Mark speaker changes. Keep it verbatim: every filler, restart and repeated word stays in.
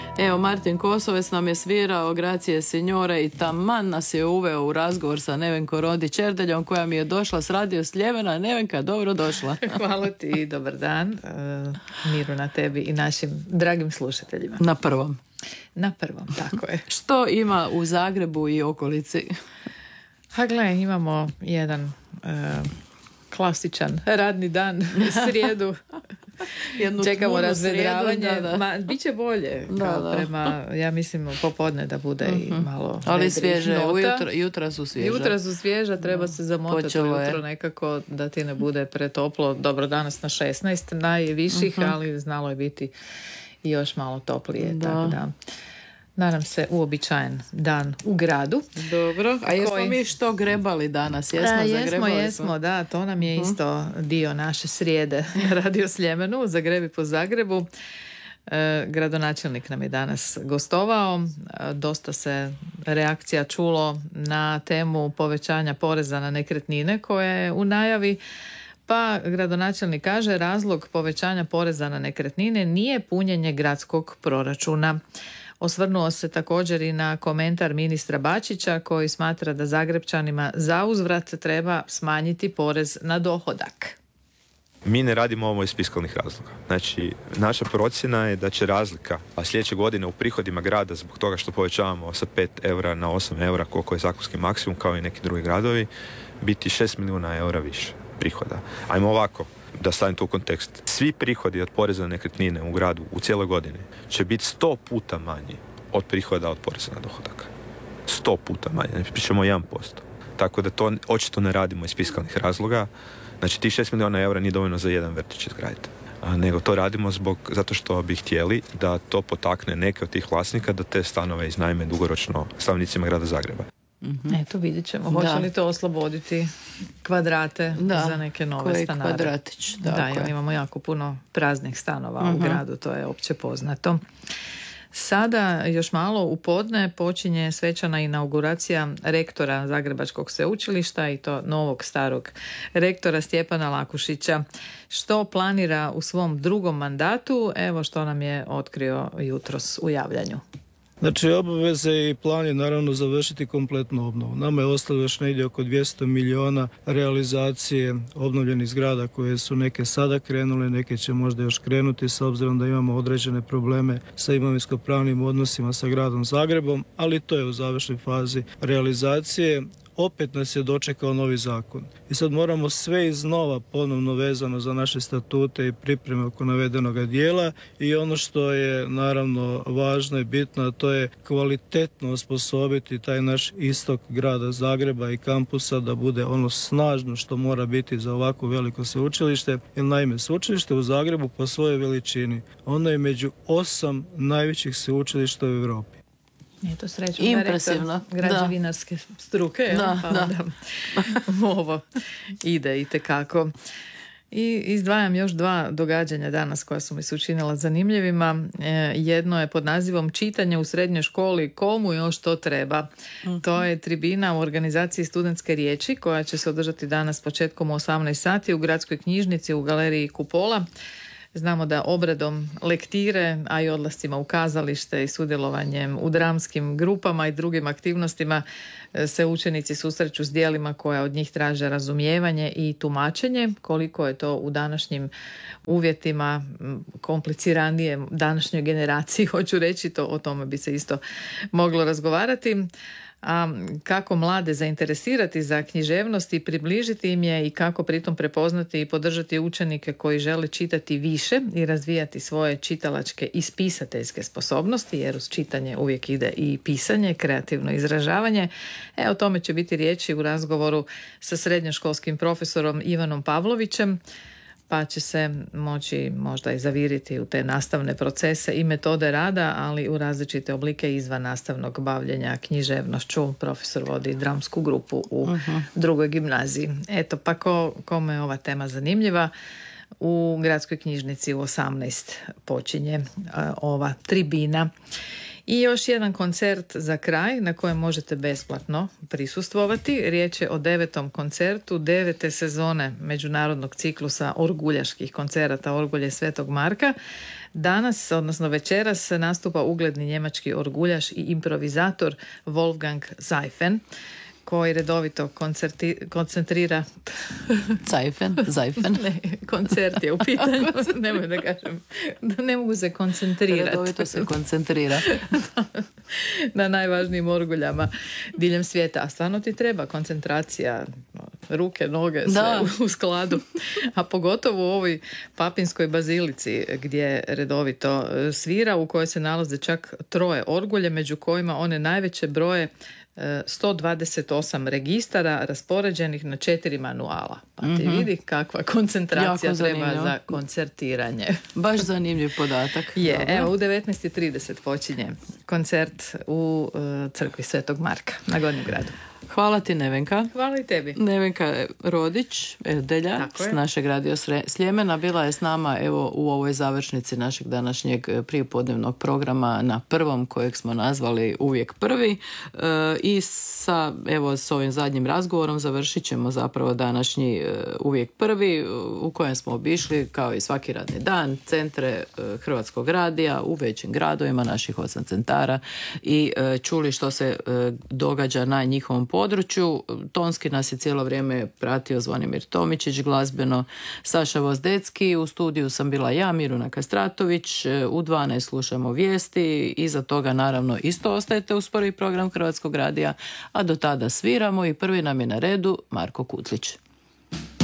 Speaker 1: Evo, Martin Kosovec nam je svirao Gracije Signore i taman nas je uveo u razgovor sa Nevenko Rodi Čerdeljom, koja mi je došla s Radio Sljemena. Nevenka, dobro došla.
Speaker 2: Hvala ti i dobar dan. Uh, miru na tebi i našim dragim slušateljima.
Speaker 1: Na prvom.
Speaker 2: Na prvom, tako je.
Speaker 1: Što ima u Zagrebu i okolici?
Speaker 2: Ha, gle, imamo jedan uh, klasičan radni dan, srijedu.
Speaker 1: Jednu
Speaker 2: čekamo razvedravanje.
Speaker 1: Da, da.
Speaker 2: Ma, biće bolje
Speaker 1: da,
Speaker 2: kao
Speaker 1: da.
Speaker 2: prema, ja mislim popodne da bude uh-huh. i malo
Speaker 1: ali svježe, ujutro, jutra su svježa.
Speaker 2: Jutra su svježa, treba se zamotati
Speaker 1: Počelo
Speaker 2: ujutro
Speaker 1: je.
Speaker 2: Nekako da ti ne bude pretoplo. Dobro, danas na šesnaest najviših, uh-huh. ali znalo je biti i još malo toplije.
Speaker 1: Da.
Speaker 2: Tako da nadam se uobičajen dan u gradu.
Speaker 1: Dobro, a jesmo
Speaker 2: koji...
Speaker 1: mi što grebali danas? Jesmo,
Speaker 2: a, jesmo,
Speaker 1: zagrebali
Speaker 2: jesmo,
Speaker 1: smo?
Speaker 2: Da, to nam je uh-huh. isto dio naše srijede Radio Sljemenu, Zagrebi po Zagrebu. E, gradonačelnik nam je danas gostovao. E, dosta se reakcija čulo na temu povećanja poreza na nekretnine koje je u najavi. Pa gradonačelnik kaže, razlog povećanja poreza na nekretnine nije punjenje gradskog proračuna. Osvrnuo se također i na komentar ministra Bačića koji smatra da Zagrepčanima zauzvrat treba smanjiti porez na dohodak.
Speaker 3: Mi ne radimo ovo iz fiskalnih razloga. Znači, naša procjena je da će razlika, a sljedeće godine u prihodima grada zbog toga što povećavamo sa pet eura na osam eura, koliko je zakonski maksimum kao i neki drugi gradovi, biti šest milijuna eura više prihoda. Ajmo ovako, da stavim to u kontekst. Svi prihodi od poreza na nekretnine u gradu u cijeloj godini će biti sto puta manji od prihoda od poreza na dohodak. Sto puta manje, ne pričamo jedan posto. Tako da to očito ne radimo iz fiskalnih razloga. Znači, ti šest milijuna eura nije dovoljno za jedan vrtić izgraditi. A, nego to radimo zbog, zato što bi htjeli da to potakne neke od tih vlasnika da te stanove iznajme dugoročno stanovnicima grada Zagreba.
Speaker 2: Mm-hmm. Eto, vidjet ćemo. Hoće li to osloboditi kvadrate
Speaker 1: da.
Speaker 2: za neke nove
Speaker 1: Koji
Speaker 2: stanare?
Speaker 1: Kvadratić, da,
Speaker 2: da jer imamo jako puno praznih stanova uh-huh. u gradu, to je opće poznato. Sada još malo u podne počinje svečana inauguracija rektora Zagrebačkog sveučilišta i to novog starog rektora Stjepana Lakušića. Što planira u svom drugom mandatu? Evo što nam je otkrio jutros u javljanju.
Speaker 4: Znači, obaveze i plan je naravno završiti kompletnu obnovu. Nama je ostalo još negdje oko dvjesto milijuna realizacije obnovljenih zgrada koje su neke sada krenule, neke će možda još krenuti s obzirom da imamo određene probleme sa imovinsko-pravnim odnosima sa gradom Zagrebom, ali to je u završnoj fazi realizacije. Opet nas je dočekao novi zakon. I sad moramo sve iznova ponovno vezano za naše statute i pripreme oko navedenoga dijela i ono što je naravno važno i bitno, a to je kvalitetno osposobiti taj naš istok grada Zagreba i kampusa da bude ono snažno što mora biti za ovako veliko sveučilište. Jer naime, sveučilište u Zagrebu po svojoj veličini, ono je među osam najvećih sveučilišta u Europi.
Speaker 2: Eto, sreću
Speaker 1: impresivno.
Speaker 2: Građevinarske da. struke.
Speaker 1: Da,
Speaker 2: pa
Speaker 1: da.
Speaker 2: Ovo ide itekako. I izdvajam još dva događanja danas koja su mi se učinila zanimljivima. Jedno je pod nazivom Čitanje u srednjoj školi, komu još to treba. Uh-huh. To je tribina u organizaciji Studentske riječi koja će se održati danas početkom u osamnaest sati u Gradskoj knjižnici u galeriji Kupola. Znamo da obradom lektire, a i odlascima u kazalište i sudjelovanjem u dramskim grupama i drugim aktivnostima se učenici susreću s djelima koja od njih traže razumijevanje i tumačenje. Koliko je to u današnjim uvjetima kompliciranije današnjoj generaciji, hoću reći, to o tome bi se isto moglo razgovarati. A kako mlade zainteresirati za književnost i približiti im je i kako pritom prepoznati i podržati učenike koji žele čitati više i razvijati svoje čitalačke i spisateljske sposobnosti, jer uz čitanje uvijek ide i pisanje, kreativno izražavanje. E, o tome će biti riječi u razgovoru sa srednjoškolskim profesorom Ivanom Pavlovićem, pa će se moći možda i zaviriti u te nastavne procese i metode rada, ali u različite oblike izvan nastavnog bavljenja književnošću. Profesor vodi dramsku grupu u uh-huh. drugoj gimnaziji. Eto, pa ko, kome je ova tema zanimljiva, u Gradskoj knjižnici u osamnaest počinje uh, ova tribina. I još jedan koncert za kraj na kojem možete besplatno prisustvovati. Riječ je o devetom koncertu devete sezone međunarodnog ciklusa orguljaških koncerata Orgulje Svetog Marka. Danas, odnosno večeras, nastupa ugledni njemački orguljaš i improvizator Wolfgang Seifen, koji redovito koncerti, koncentrira...
Speaker 1: Seifen, Seifen.
Speaker 2: Ne, koncert je u pitanju, nemoj da kažem, da ne mogu se koncentrirati.
Speaker 1: Redovito se koncentrira.
Speaker 2: Na najvažnijim orguljama diljem svijeta. A stvarno ti treba koncentracija, ruke, noge, sve
Speaker 1: da.
Speaker 2: u, u skladu. A pogotovo u ovoj papinskoj bazilici gdje redovito svira, u kojoj se nalaze čak troje orgulje, među kojima one najveće broje sto dvadeset osam registara raspoređenih na četiri manuala. Pa ti mm-hmm. vidi kakva koncentracija treba za koncertiranje.
Speaker 1: Baš zanimljiv podatak.
Speaker 2: Je,
Speaker 1: Dobro.
Speaker 2: Evo u devetnaest i trideset počinje koncert u uh, crkvi Svetog Marka na Gornjem gradu.
Speaker 1: Hvala ti, Nevenka.
Speaker 2: Hvala i tebi.
Speaker 1: Nevenka Rodić, Erdelja, s našeg Radio Sljemena, bila je s nama evo u ovoj završnici našeg današnjeg prijepodnevnog programa na prvom, kojeg smo nazvali Uvijek prvi. E, I sa, evo, s ovim zadnjim razgovorom završit ćemo zapravo današnji e, Uvijek prvi, u kojem smo obišli, kao i svaki radni dan, centre e, Hrvatskog radija u većim gradovima, naših osam centara, i e, čuli što se e, događa na njihovom području. Tonski nas je cijelo vrijeme pratio Zvonimir Tomičić, glazbeno Saša Vozdecki, u studiju sam bila ja, Miruna Kastratović, u dvanaest slušamo vijesti, iza toga naravno isto ostajete uz prvi program Hrvatskog radija, a do tada sviramo i prvi nam je na redu Marko Kutlić.